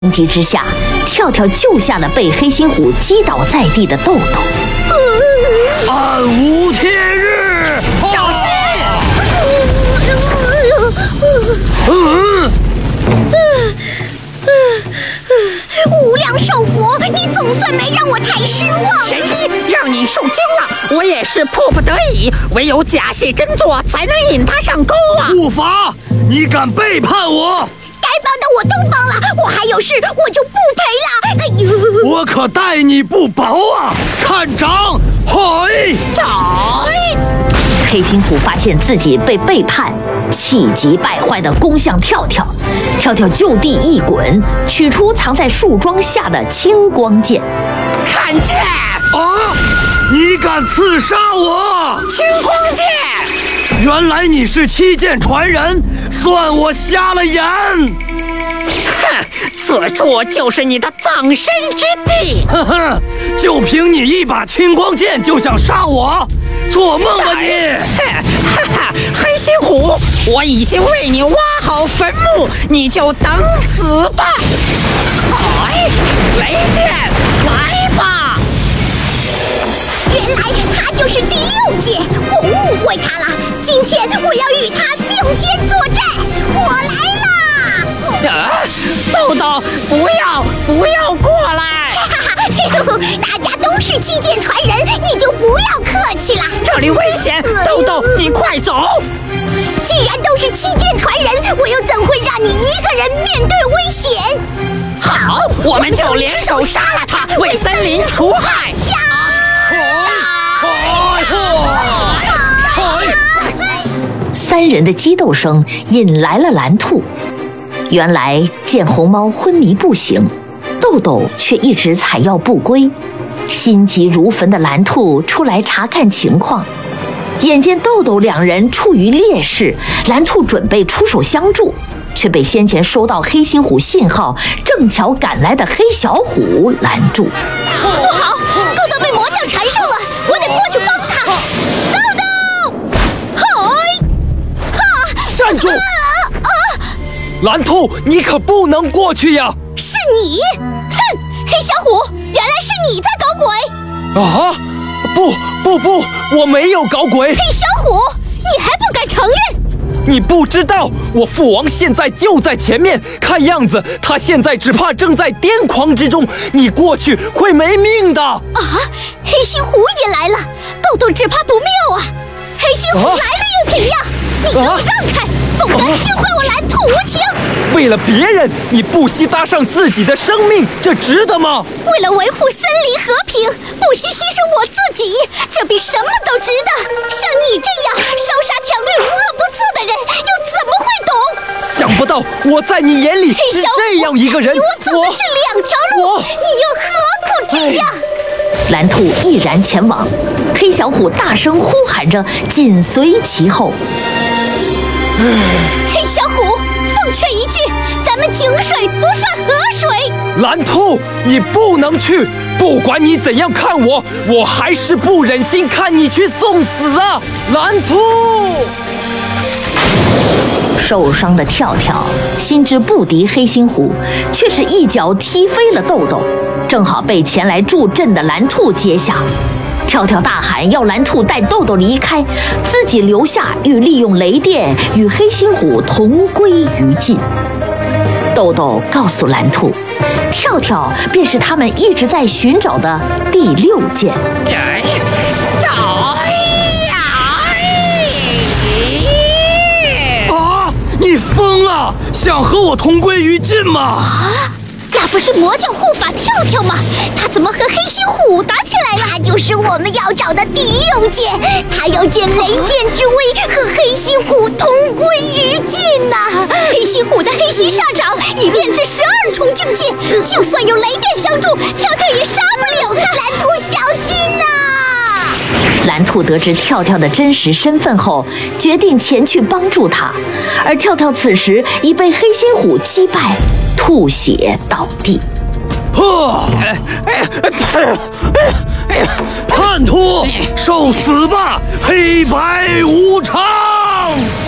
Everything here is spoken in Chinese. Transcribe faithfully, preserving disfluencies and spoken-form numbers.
情急之下，跳跳救下了被黑心虎击倒在地的豆豆。 暗无天日， 小心！ 嗯。 无量寿佛，你总算没让我太失望。 神医让你受惊了，我也是迫不得已，唯有假戏真做，才能引他上钩啊！ 护法，你敢背叛我？ 该帮的我都帮了，我还有事我就不陪了。哎呦， 我可待你不薄啊！看掌，嘿！ 掌！ 黑心虎发现自己被背叛，气急败坏地攻向跳跳。跳跳就地一滚，取出藏在树桩下的青光剑。 看剑！ 啊！你敢刺杀我？ 青光剑！ 原来你是七剑传人，算我瞎了眼。 哼，此处就是你的葬身之地。 哼哼，就凭你一把青光剑就想杀我？做梦吧你！ 哈哈，黑心虎，我已经为你挖好坟墓，你就等死吧！哎，雷电，来吧！ 原来他就是第六剑，我误会他了。今天我要与他并肩作战，我来啦！ 啊，豆豆，不要不要过来！ 哈哈，大家都是七剑传人，你就不要客气了。 这里危险，豆豆，你快走！ 既然都是七剑传人，我又怎会让你一个人面对危险？ 好，我们就联手杀了他，为森林除害！ 三人的激斗声引来了蓝兔。原来见红猫昏迷不醒，豆豆却一直采药不归。心急如焚的蓝兔出来查看情况，眼见豆豆两人处于劣势，蓝兔准备出手相助，却被先前收到黑心虎信号正巧赶来的黑小虎拦住。 不好，豆豆被魔将缠上了，我得过去帮他。豆豆，嘿，哈， 站住！ 啊啊！ 蓝兔，你可不能过去呀！ 是你！哼，黑小虎，原来是你在搞鬼！ 啊！不不不，我没有搞鬼！ 黑小虎，你还不敢承认？ 你不知道，我父王现在就在前面，看样子他现在只怕正在癫狂之中，你过去会没命的！啊！ 黑心虎也来了，豆豆只怕不妙啊！黑心虎来了又怎样？你给我让开，否则休怪我蓝兔无情！ 为了别人，你不惜搭上自己的生命，这值得吗？ 为了维护森林和平，不惜牺牲我自己，这比什么都值得。像你这样烧杀抢掠、无恶不作的人，又怎么会懂？ 想不到我在你眼里是这样一个人。 我走的是两条路，你又何苦这样？ 蓝兔毅然前往，黑小虎大声呼喊着，紧随其后。 黑小虎，奉劝一句，咱们井水不犯河水。 蓝兔，你不能去！不管你怎样看我，我还是不忍心看你去送死啊！蓝兔！ 受伤的跳跳心知不敌黑心虎，却是一脚踢飞了豆豆，正好被前来助阵的蓝兔接下。跳跳大喊要蓝兔带豆豆离开，自己留下欲利用雷电与黑心虎同归于尽。豆豆告诉蓝兔，跳跳便是他们一直在寻找的第六剑。 哎，找呀！ 啊！你疯了？想和我同归于尽吗？ 啊！那不是魔将护法跳跳吗？他怎么和黑心虎打起来了？他就是我们要找的第六剑，他要借雷电之威和黑心虎同归于尽呐、啊！黑心虎的黑心煞掌已炼至十二重境界，就算有雷电相助，跳跳也杀不了他。蓝兔小心呐、啊！ 蓝兔得知跳跳的真实身份后，决定前去帮助他，而跳跳此时已被黑心虎击败，吐血倒地。 呵，叛徒，受死吧！黑白无常。